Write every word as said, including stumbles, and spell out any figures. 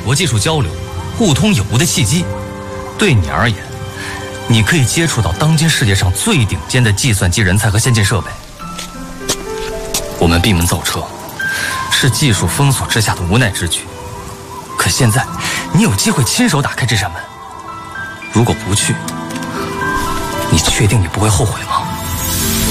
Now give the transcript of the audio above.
国技术交流、互通有无的契机。对你而言，你可以接触到当今世界上最顶尖的计算机人才和先进设备。我们闭门造车，是技术封锁之下的无奈之举。可现在，你有机会亲手打开这扇门。如果不去，你确定你不会后悔吗？